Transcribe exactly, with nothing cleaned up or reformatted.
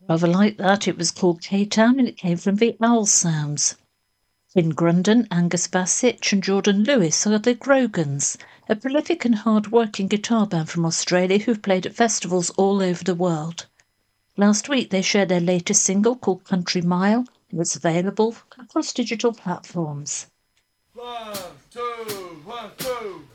Rather like that, it was called K-Town and it came from the Owl Sounds. Finn Grundon, Angus Bassett and Jordan Lewis are the Grogans, a prolific and hard-working guitar band from Australia who've played at festivals all over the world. Last week they shared their latest single called Country Mile, and it's available across digital platforms. One, two, one, two.